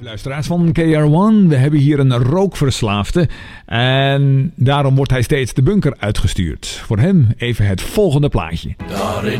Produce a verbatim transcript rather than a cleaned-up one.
Luisteraars van K R one, we hebben hier een rookverslaafde en daarom wordt hij steeds de bunker uitgestuurd. Voor hem even het volgende plaatje. Daar in